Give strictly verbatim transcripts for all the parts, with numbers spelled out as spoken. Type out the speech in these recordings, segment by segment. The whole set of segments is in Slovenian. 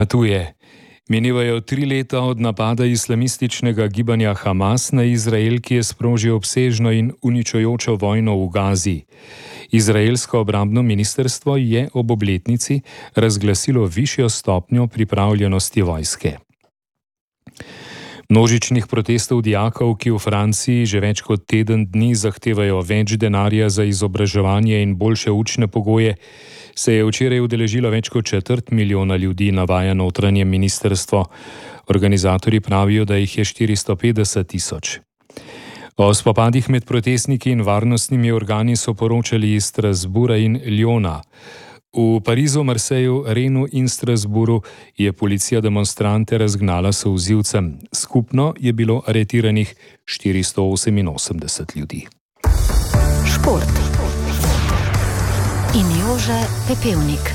Tu je. Minevajo tri leta od napada islamističnega gibanja Hamas na Izrael, ki je sprožil obsežno in uničujočo vojno v Gazi. Izraelsko obrambno ministrstvo je ob obletnici razglasilo višjo stopnjo pripravljenosti vojske. Množičnih protestov dijakov, ki v Franciji že več kot teden dni zahtevajo več denarja za izobraževanje in boljše učne pogoje, se je včeraj udeležilo več kot četrt milijona ljudi, navaja notranje ministrstvo. Organizatorji pravijo, da jih je štiristo petdeset tisoč. O spopadih med protestniki in varnostnimi organi so poročali iz Strasbourga in Lyona. V Parizu, Marseju, Renu in Strasbourgu je policija demonstrante razgnala s solzivcem. Skupno je bilo aretiranih štiristo oseminosemdeset ljudi. Šport in Jože Pepevnik.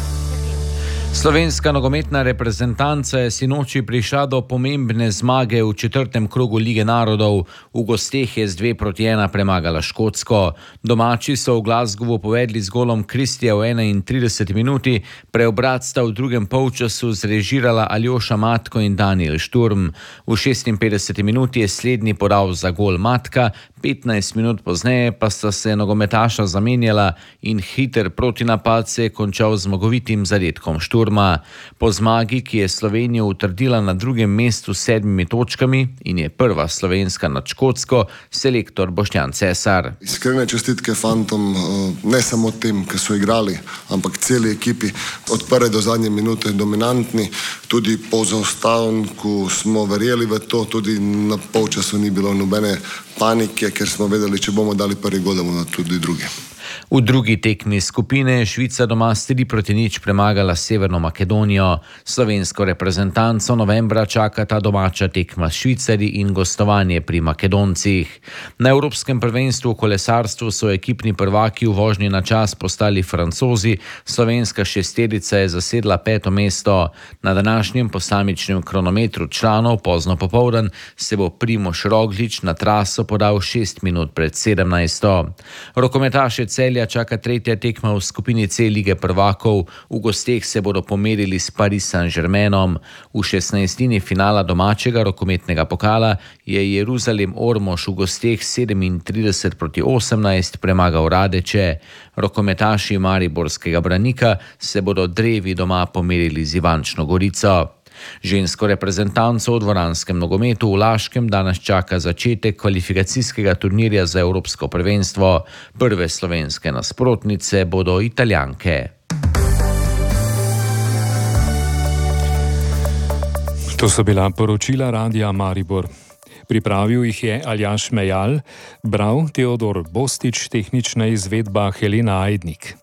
Slovenska nogometna reprezentanca je sinoči prišla do pomembne zmage v četrtem krogu Lige narodov. V gosteh je z dve proti ena premagala Škotsko. Domači so v Glasgowu povedli z golom Kristija v enaintrideseti minuti, preobrat sta v drugem polčasu zrežirala Aljoša Matko in Daniel Šturm. V šestinpetdeseti minuti je slednji podal za gol Matka, petnajst minut pozneje pa sta se nogometaša zamenjala in hiter protinapad se je končal z zmagovitim zadetkom Šturma. Po zmagi, ki je Slovenijo utrdila na drugem mestu s sedmimi točkami in je prva slovenska nad Škotsko, selektor Boštjan Cesar. Iskrene čestitke fantom, ne samo tem, ki so igrali, ampak celi ekipi, od prve do zadnje minute dominantni, tudi po zaostanku smo verjeli v to, tudi na polčasu ni bilo nobene panike, ker smo vedeli, če bomo dali prvi gol, da bomo tudi drugi. V drugi tekmi skupine je Švica doma s tri proti nič premagala Severno Makedonijo. Slovensko reprezentanco novembra čakata domača tekma s Švicarji in gostovanje pri Makedoncih. Na Evropskem prvenstvu v kolesarstvu so ekipni prvaki v vožnji na čas postali Francozi, slovenska šesterica je zasedla peto mesto. Na današnjem posamičnem kronometru članov pozno popoldan se bo Primož Roglič na traso podal šest minut pred sedemnajsto. Rokometaše Celja čaka tretja tekma v skupini C Lige prvakov. V gosteh se bodo pomerili s Paris Saint-Germainom. V šestnajstini finala domačega rokometnega pokala je Jeruzalem Ormož v gosteh sedemintrideset proti osemnajst premagal Radeče. Rokometaši mariborskega Branika se bodo drevi doma pomerili z Ivančno Gorico. Žensko reprezentanco v dvoranskem nogometu v Laškem danes čaka začetek kvalifikacijskega turnirja za Evropsko prvenstvo. Prve slovenske nasprotnice bodo Italijanke. To so bila poročila Radia Maribor. Pripravil jih je Aljaž Mejal, bral Teodor Bostič, tehnična izvedba Helena Ajdnik.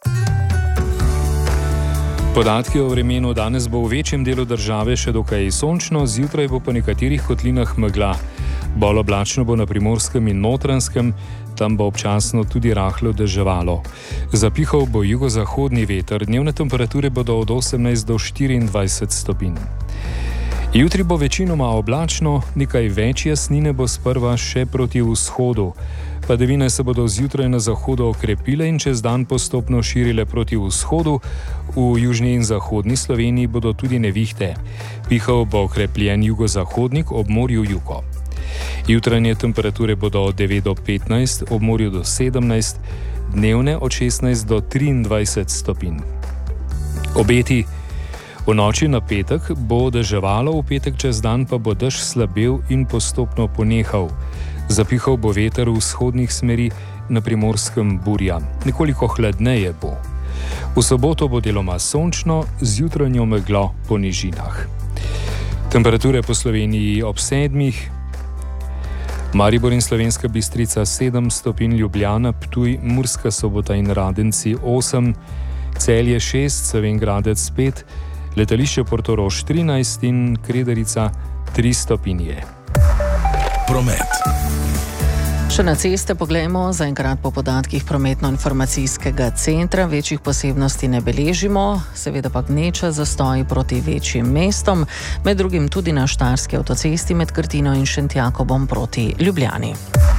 Podatki o vremenu: danes bo v večjem delu države še dokaj sončno, zjutraj bo po nekaterih kotlinah megla. Bolj oblačno bo na Primorskem in Notranjskem, tam bo občasno tudi rahlo deževalo. Zapihal bo jugozahodni veter, dnevne temperature bodo od osemnajst do štiriindvajset stopinj. Jutri bo večinoma oblačno, nekaj več jasnine bo sprva še proti vzhodu. Padavine se bodo zjutraj na zahodu okrepile in čez dan postopno širile proti vzhodu. V južni in zahodni Sloveniji bodo tudi nevihte. Pihal bo okrepljen jugozahodnik, ob morju jugo. Jutranje temperature bodo od devet do petnajst, ob morju do sedemnajst, dnevne od šestnajst do triindvajset stopinj. Obeti: v noči na petek bo deževalo, v petek čez dan pa bo dež slabel in postopno ponehal. Zapihal bo veter v vzhodnih smeri, na Primorskem burja. Nekoliko hladneje bo. V soboto bo deloma sončno, z jutranjo meglo po nižinah. Temperature po Sloveniji ob sedmih. Maribor in Slovenska Bistrica sedem stopinj, Ljubljana, Ptuj, Murska Sobota in Radenci osem, Celje šest, Slovenj Gradec pet, letališče Portorož trinajst in Kredarica tri stopinje. Promet. Še na ceste poglejmo, zaenkrat po podatkih prometno-informacijskega centra večjih posebnosti ne beležimo, seveda pa gneča zastoji proti večjim mestom, med drugim tudi na Štajerski avtocesti med Krtino in Šentjakobom proti Ljubljani.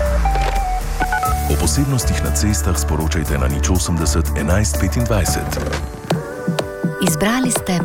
O posebnostih na cestah sporočajte na nič osemdeset enajst petindvajset. Izbrali ste